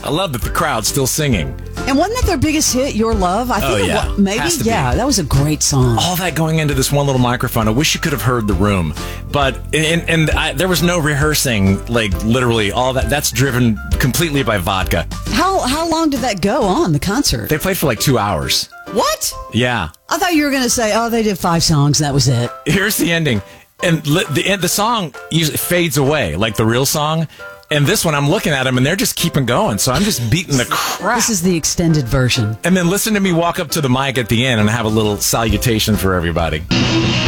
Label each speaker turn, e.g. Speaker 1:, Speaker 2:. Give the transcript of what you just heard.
Speaker 1: I love that the crowd's still singing.
Speaker 2: And wasn't that their biggest hit, Your Love? I think maybe.
Speaker 1: Has to be.
Speaker 2: Yeah, that was a great song.
Speaker 1: All that going into this one little microphone. I wish you could have heard the room. But there was no rehearsing, like literally all that. That's driven completely by vodka.
Speaker 2: How long did that go on, the concert?
Speaker 1: They played for like 2 hours.
Speaker 2: What?
Speaker 1: Yeah.
Speaker 2: I thought you were going to say, they did 5 songs, that was it.
Speaker 1: Here's the ending. And the song usually fades away, like the real song. And this one, I'm looking at them, and they're just keeping going. So I'm just beating the crap.
Speaker 2: This is the extended version.
Speaker 1: And then listen to me walk up to the mic at the end and have a little salutation for everybody.